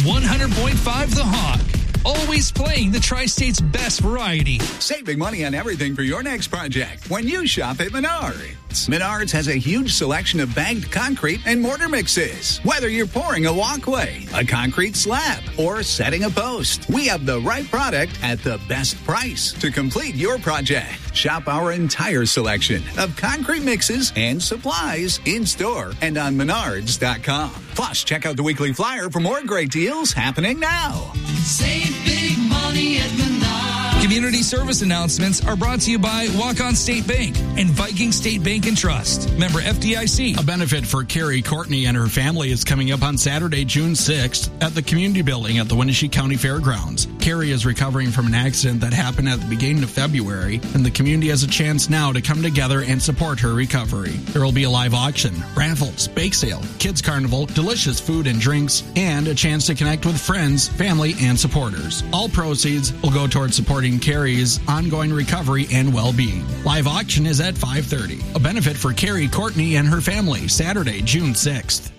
100.5 The Hawk. Always playing the Tri-State's best variety. Saving money on everything for your next project when you shop at Menards. Menards has a huge selection of bagged concrete and mortar mixes. Whether you're pouring a walkway, a concrete slab, or setting a post, we have the right product at the best price to complete your project. Shop our entire selection of concrete mixes and supplies in-store and on Menards.com. Plus, check out the weekly flyer for more great deals happening now. Save big money at Menards. Community service announcements are brought to you by Walk-On State Bank and Viking State Bank and Trust. Member FDIC. A benefit for Carrie Courtney and her family is coming up on Saturday, June 6th at the Community Building at the Wenatchee County Fairgrounds. Carrie is recovering from an accident that happened at the beginning of February, and the community has a chance now to come together and support her recovery. There will be a live auction, raffles, bake sale, kids carnival, delicious food and drinks, and a chance to connect with friends, family, and supporters. All proceeds will go towards supporting Carrie's ongoing recovery and well-being. Live auction is at 5:30. A benefit for Carrie Courtney and her family, Saturday, June 6th.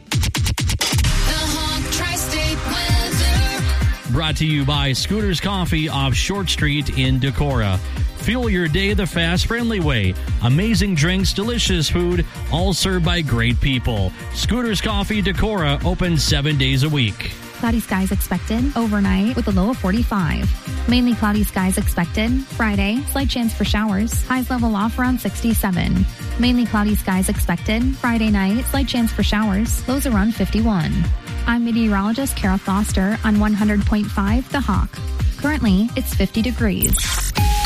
Brought to you by Scooters Coffee off Short Street in Decorah. Fuel your day the fast, friendly way. Amazing drinks, delicious food, all served by great people. Scooters Coffee Decorah, open 7 days a week. Cloudy skies expected overnight with a low of 45. Mainly cloudy skies expected. Friday, slight chance for showers. Highs level off around 67. Mainly cloudy skies expected. Friday night, slight chance for showers. Lows around 51. I'm meteorologist Carol Foster on 100.5 The Hawk. Currently, it's 50 degrees.